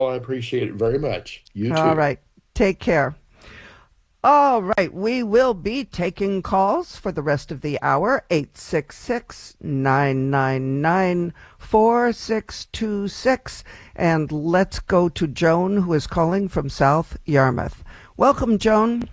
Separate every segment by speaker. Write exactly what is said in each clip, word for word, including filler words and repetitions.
Speaker 1: I appreciate it very much. You
Speaker 2: All
Speaker 1: too.
Speaker 2: right. Take care. All right. We will be taking calls for the rest of the hour. eight six six, nine nine nine, four six two six. And let's go to Joan, who is calling from South Yarmouth. Welcome, Joan.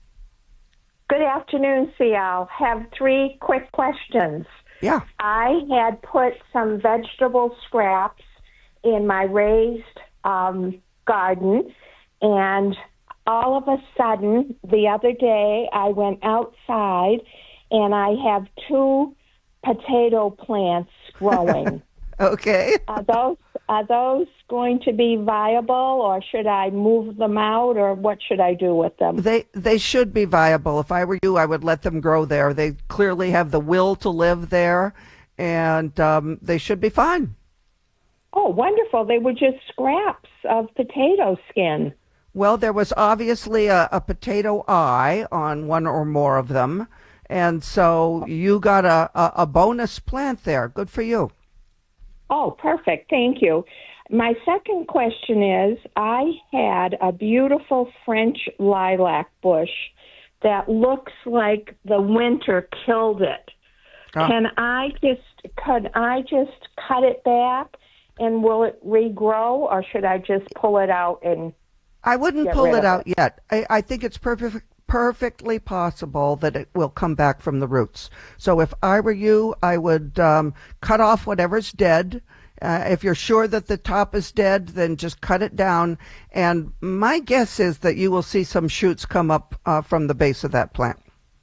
Speaker 3: Good afternoon, C L. Have three quick questions.
Speaker 2: Yeah.
Speaker 3: I had put some vegetable scraps in my raised um, garden, and all of a sudden, the other day, I went outside, and I have two potato plants growing.
Speaker 2: Okay.
Speaker 3: Are those are those going to be viable, or should I move them out, or what should I do with them?
Speaker 2: They they should be viable. If I were you, I would let them grow there. They clearly have the will to live there, and um, they should be fine.
Speaker 3: Oh, wonderful. They were just scraps of potato skin.
Speaker 2: Well, there was obviously a, a potato eye on one or more of them, and so you got a, a, a bonus plant there. Good for you.
Speaker 3: Oh, perfect. Thank you. My second question is, I had a beautiful French lilac bush that looks like the winter killed it.
Speaker 2: Oh.
Speaker 3: Can I just, could I just cut it back, and will it regrow, or should I just pull it out and
Speaker 2: I wouldn't
Speaker 3: get
Speaker 2: pull
Speaker 3: rid
Speaker 2: it
Speaker 3: of
Speaker 2: out
Speaker 3: it?
Speaker 2: yet. I, I think it's perfect, perfectly possible that it will come back from the roots. So if I were you, I would um, cut off whatever's dead. Uh, if you're sure that the top is dead, then just cut it down. And my guess is that you will see some shoots come up uh, from the base of that plant.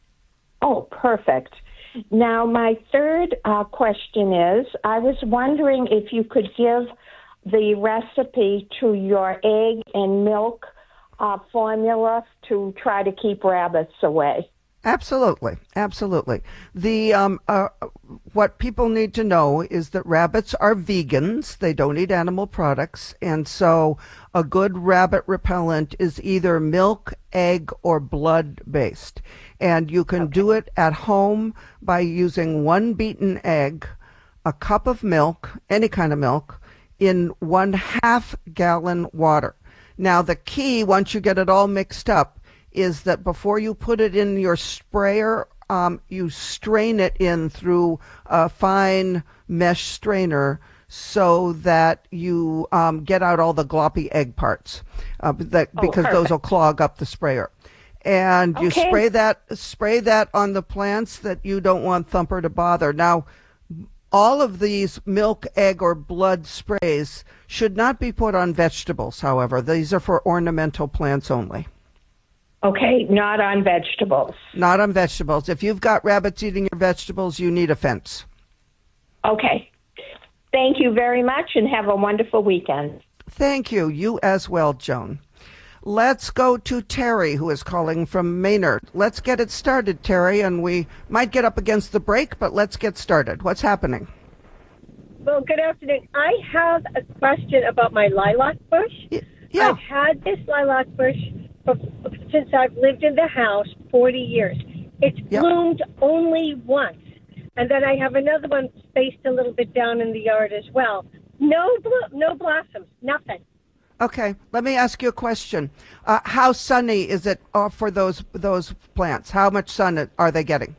Speaker 3: Oh, perfect. Now, my third uh, question is, I was wondering if you could give the recipe to your egg and milk uh, formula to try to keep rabbits away.
Speaker 2: Absolutely, absolutely. The um, uh, what people need to know is that rabbits are vegans. They don't eat animal products, and so a good rabbit repellent is either milk, egg, or blood based. And you can
Speaker 3: Okay.
Speaker 2: do it at home by using one beaten egg, a cup of milk, any kind of milk, in one half gallon water. Now the key, once you get it all mixed up, is that before you put it in your sprayer, um, you strain it in through a fine mesh strainer so that you um, get out all the gloppy egg parts, uh, that,
Speaker 3: Oh,
Speaker 2: because those
Speaker 3: perfect.
Speaker 2: will clog up the sprayer. And you
Speaker 3: Okay.
Speaker 2: spray that spray that on the plants that you don't want Thumper to bother. Now, all of these milk, egg, or blood sprays should not be put on vegetables, however. These are for ornamental plants only.
Speaker 3: Okay, not on vegetables.
Speaker 2: Not on vegetables. If you've got rabbits eating your vegetables, you need a fence.
Speaker 3: Okay. Thank you very much, and have a wonderful weekend.
Speaker 2: Thank you. You as well, Joan. Let's go to Terry, who is calling from Maynard. Let's get it started, Terry, and we might get up against the break, but let's get started. What's happening?
Speaker 4: Well, good afternoon. I have a question about my lilac bush.
Speaker 2: Y- Yeah.
Speaker 4: I've had this lilac bush for, since I've lived in the house forty years. It's
Speaker 2: Yep.
Speaker 4: bloomed only once. And then I have another one spaced a little bit down in the yard as well. No blo- no blossoms, nothing.
Speaker 2: Okay, let me ask you a question. Uh, how sunny is it uh, for those those plants? How much sun are they getting?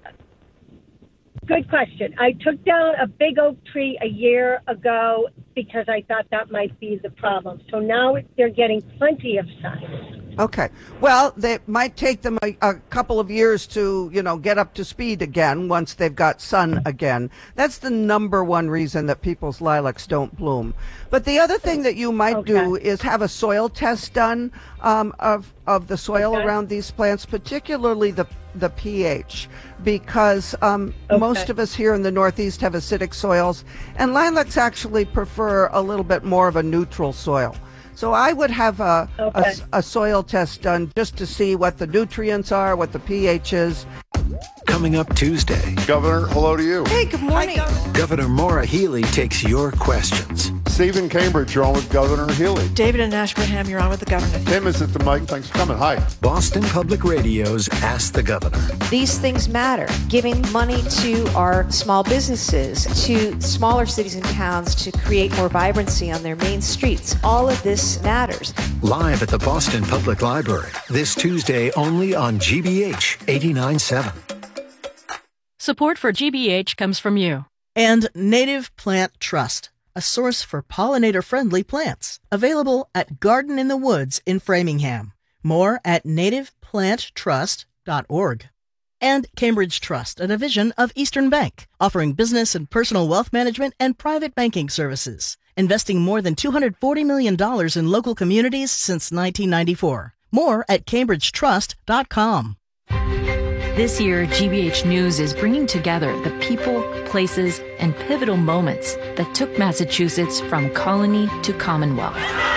Speaker 4: Good question. I took down a big oak tree a year ago because I thought that might be the problem. So now they're getting plenty of sun.
Speaker 2: Okay. Well, they might take them a, a couple of years to, you know, get up to speed again once they've got sun again. That's the number one reason that people's lilacs don't bloom. But the other thing that you might
Speaker 4: Okay.
Speaker 2: do is have a soil test done um, of of the soil
Speaker 4: Okay.
Speaker 2: around these plants, particularly the the pH, because um,
Speaker 4: Okay.
Speaker 2: most of us here in the Northeast have acidic soils, and lilacs actually prefer a little bit more of a neutral soil. So I would have a, a
Speaker 4: Okay.
Speaker 2: s- a soil test done just to see what the nutrients are, what the pH is.
Speaker 5: Coming up Tuesday,
Speaker 1: Governor, hello to you.
Speaker 2: Hey, good morning.
Speaker 5: Governor Maura Healey takes your questions. Steve in Cambridge, you're on with Governor Healy.
Speaker 6: David in Ashburnham, you're on with the governor.
Speaker 5: Tim is at the mic. Thanks for coming. Hi.
Speaker 7: Boston Public Radio's Ask the Governor.
Speaker 8: These things matter. Giving money to our small businesses, to smaller cities and towns to create more vibrancy on their main streets. All of this matters.
Speaker 7: Live at the Boston Public Library this Tuesday only on G B H eighty-nine point seven.
Speaker 9: Support for G B H comes from you.
Speaker 10: And Native Plant Trust, a source for pollinator-friendly plants. Available at Garden in the Woods in Framingham. More at native plant trust dot org. And Cambridge Trust, a division of Eastern Bank, offering business and personal wealth management and private banking services. Investing more than two hundred forty million dollars in local communities since nineteen ninety-four. More at cambridge trust dot com.
Speaker 9: This year, G B H News is bringing together the people, places, and pivotal moments that took Massachusetts from colony to Commonwealth.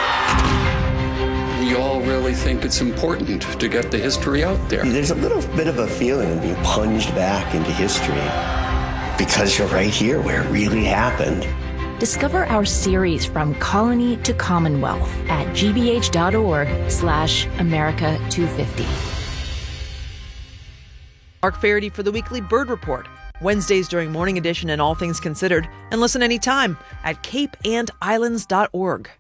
Speaker 11: We all really think it's important to get the history out there.
Speaker 12: There's a little bit of a feeling of being plunged back into history because you're right here where it really happened.
Speaker 9: Discover our series From Colony to Commonwealth at gbh.org slash America 250.
Speaker 6: Mark Faraday for the weekly Bird Report. Wednesdays during Morning Edition and All Things Considered. And listen anytime at cape and islands dot org.